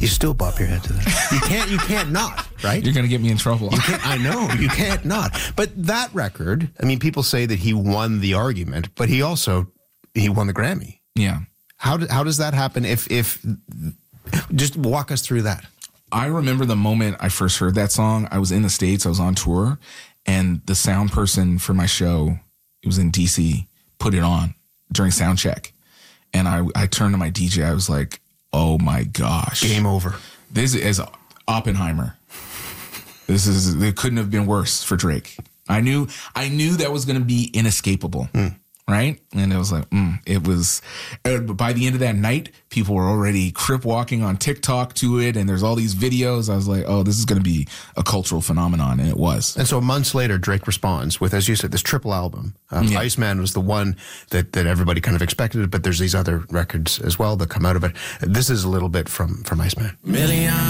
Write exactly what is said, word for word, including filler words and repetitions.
You still bop your head to that. You can't. You can't not. Right? You're going to get me in trouble. You can't, I know. You can't not. But that record, I mean, people say that he won the argument, but he also, he won the Grammy. Yeah. How, do, how does that happen? If, if, just walk us through that. I remember the moment I first heard that song. I was in the States. I was on tour. And the sound person for my show, it was in D C, put it on during sound check. And I, I turned to my D J. I was like, oh my gosh. Game over. This is Oppenheimer. This is, it couldn't have been worse for Drake. I knew, I knew that was going to be inescapable. Mm. Right. And it was like, mm, it was, uh, by the end of that night, people were already crip walking on TikTok to it. And there's all these videos. I was like, oh, this is going to be a cultural phenomenon. And it was. And so months later, Drake responds with, as you said, this triple album. Um, yeah. Iceman was the one that, that everybody kind of expected, but there's these other records as well that come out of it. This is a little bit from, from Iceman. Million.